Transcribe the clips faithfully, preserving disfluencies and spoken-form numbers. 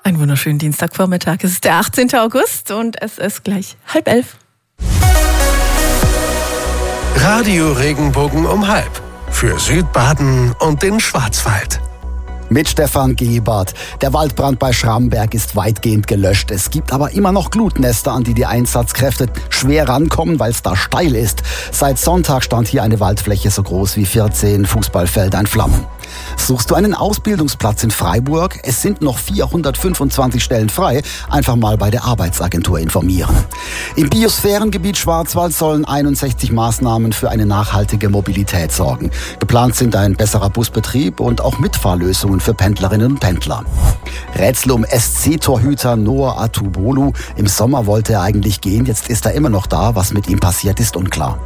Einen wunderschönen Dienstagvormittag. Es ist der achtzehnten August und es ist gleich halb elf. Radio Regenbogen um halb. Für Südbaden und den Schwarzwald. Mit Stefan Gebert. Der Waldbrand bei Schramberg ist weitgehend gelöscht. Es gibt aber immer noch Glutnester, an die die Einsatzkräfte schwer rankommen, weil es da steil ist. Seit Sonntag stand hier eine Waldfläche so groß wie vierzehn Fußballfelder in Flammen. Suchst du einen Ausbildungsplatz in Freiburg? Es sind noch vierhundertfünfundzwanzig Stellen frei. Einfach mal bei der Arbeitsagentur informieren. Im Biosphärengebiet Schwarzwald sollen einundsechzig Maßnahmen für eine nachhaltige Mobilität sorgen. Geplant sind ein besserer Busbetrieb und auch Mitfahrlösungen für Pendlerinnen und Pendler. Rätsel um S C-Torhüter Noah Atubolu. Im Sommer wollte er eigentlich gehen, jetzt ist er immer noch da. Was mit ihm passiert, ist unklar.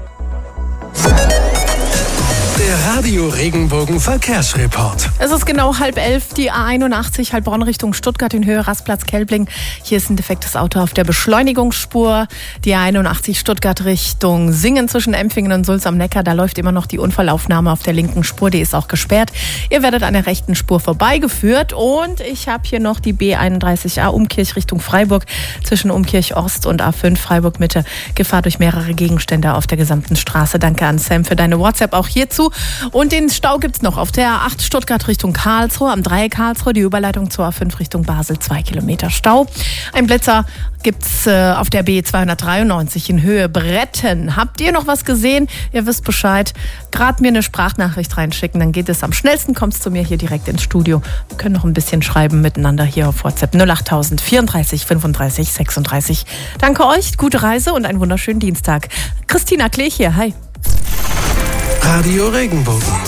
Der Radio Regenbogen Verkehrsreport. Es ist genau halb elf, die A einundachtzig Heilbronn Richtung Stuttgart in Höhe Rastplatz Kelbling. Hier ist ein defektes Auto auf der Beschleunigungsspur. Die A einundachtzig Stuttgart Richtung Singen zwischen Empfingen und Sulz am Neckar. Da läuft immer noch die Unfallaufnahme auf der linken Spur. Die ist auch gesperrt. Ihr werdet an der rechten Spur vorbeigeführt. Und ich habe hier noch die B einunddreißig A Umkirch Richtung Freiburg zwischen Umkirch Ost und A fünf Freiburg Mitte. Gefahr durch mehrere Gegenstände auf der gesamten Straße. Danke an Sam für deine WhatsApp auch hierzu. Und den Stau gibt's noch auf der A acht Stuttgart Richtung Karlsruhe, am Dreieck Karlsruhe, die Überleitung zur A fünf Richtung Basel, zwei Kilometer Stau. Ein Blitzer gibt's äh, auf der B zweihundertdreiundneunzig in Höhe Bretten. Habt ihr noch was gesehen? Ihr wisst Bescheid. Gerade mir eine Sprachnachricht reinschicken, dann geht es am schnellsten, kommt's zu mir hier direkt ins Studio. Wir können noch ein bisschen schreiben miteinander hier auf WhatsApp null acht null null vierunddreißig fünfunddreißig sechsunddreißig. Danke euch, gute Reise und einen wunderschönen Dienstag. Christina Klech hier, hi. Radio Regenbogen.